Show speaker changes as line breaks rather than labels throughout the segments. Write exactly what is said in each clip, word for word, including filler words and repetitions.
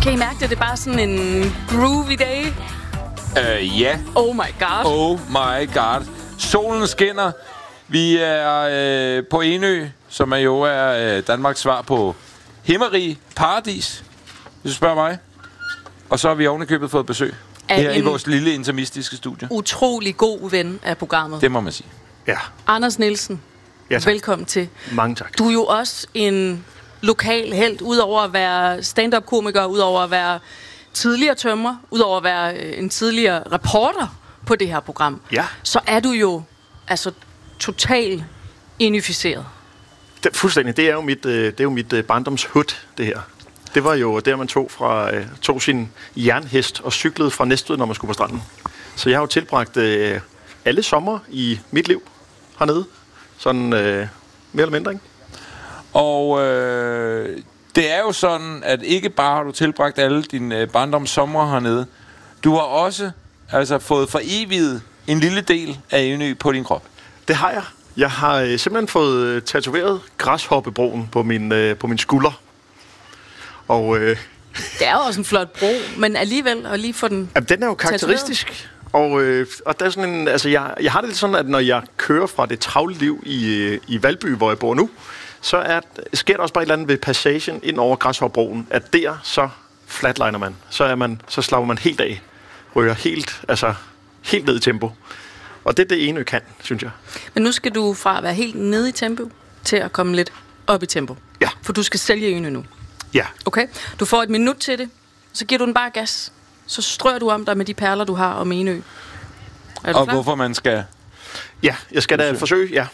Kan I mærke det? Det er bare sådan en groovy day.
Øh, ja.
Oh my god.
Oh my god. Solen skinner. Vi er øh, på Enø, som er jo er øh, Danmarks svar på himmerig paradis, hvis du spørger mig. Og så har vi ovenikøbet fået besøg her i vores lille intermistiske studie.
Utrolig god ven af programmet.
Det må man sige.
Ja.
Anders Nielsen,
ja,
velkommen til.
Mange tak.
Du er jo også en lokal helt, udover at være stand-up-komiker, udover at være tidligere tømrer, udover at være en tidligere reporter på det her program.
Ja.
Så er du jo altså totalt inficeret.
Det, fuldstændig. Det er jo mit, det er jo mit barndomshud, det her. Det var jo der, man tog, fra, tog sin jernhest og cyklede fra Næstved, når man skulle på stranden. Så jeg har jo tilbragt øh, alle sommer i mit liv hernede. Sådan øh, mere eller mindre, ikke?
Og øh, det er jo sådan, at ikke bare har du tilbragt alle dine øh, barndomssommer hernede. Du har også altså fået foreviget en lille del af Enø på din krop.
Det har jeg. Jeg har øh, simpelthen fået øh, tatoveret græshoppebroen på min, øh, på min skulder. Og øh,
det er jo også en flot bro, men alligevel at lige få den.
Jamen, den er jo karakteristisk. Og, øh, og der er sådan en, altså jeg, jeg har det lidt sådan, at når jeg kører fra det travle liv i, i Valby, hvor jeg bor nu, så er, sker der også bare et eller andet ved passagen ind over Græshoppebroen, at der så flatliner man. Så, er man, så slapper man helt af. Ryger helt, altså, helt ned i tempo. Og det er det Enø kan, synes jeg.
Men nu skal du fra at være helt nede i tempo til at komme lidt op i tempo.
Ja.
For du skal sælge Enø nu.
Ja.
Okay? Du får et minut til det, så giver du den bare gas. Så strør du om dig med de perler, du har om Enø. Er du
og
klar?
hvorfor man skal...
Ja, jeg skal da forsøge, ja.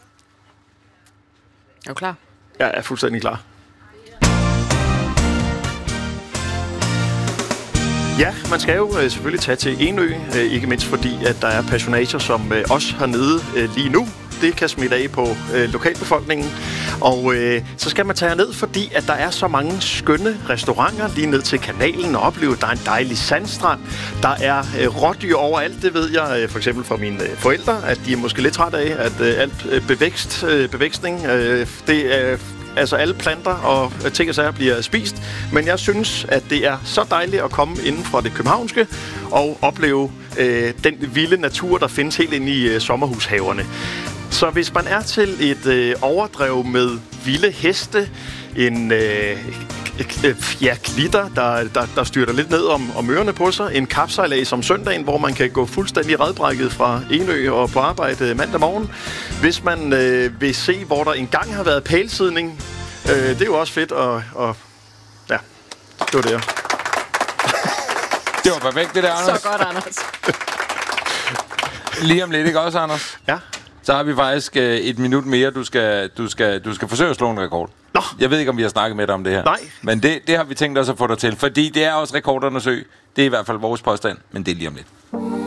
Er du klar?
Jeg er fuldstændig klar. Ja, man skal jo øh, selvfølgelig tage til Enø, øh, ikke mindst fordi, at der er personager som øh, os hernede øh, lige nu. Det kan smitte af på øh, lokalbefolkningen. Og øh, så skal man tage ned, fordi at der er så mange skønne restauranter lige ned til kanalen og opleve, at der er en dejlig sandstrand. Der er øh, rådyr overalt, det ved jeg øh, for eksempel fra mine øh, forældre, at de er måske lidt trætte af, at øh, alt øh, bevækst, øh, bevækstning, øh, det er... Øh, Altså alle planter og ting og sager bliver spist. Men jeg synes, at det er så dejligt at komme inden fra det københavnske og opleve øh, den vilde natur, der findes helt inde i øh, sommerhushaverne. Så hvis man er til et øh, overdrev med vilde heste, en øh, ja, klitter, der, der, der styrter lidt ned om, om ørerne på sig, en kapsejlads om søndagen, hvor man kan gå fuldstændig redbrækket fra Enø og på arbejde mandag morgen. Hvis man øh, vil se, hvor der engang har været pælsidning, øh, det er jo også fedt, og, og ja, det var det.
Det var perfekt, det der, Anders.
Så godt, Anders.
Lige om lidt, ikke også, Anders?
Ja.
Så har vi faktisk øh, et minut mere, du skal, du, skal, du skal forsøge at slå en rekord.
Nå.
Jeg ved ikke, om vi har snakket med dig om det her.
Nej.
Men det, det har vi tænkt os at få dig til, fordi det er også rekordernes ø. Det er i hvert fald vores påstand, men det er lige om lidt.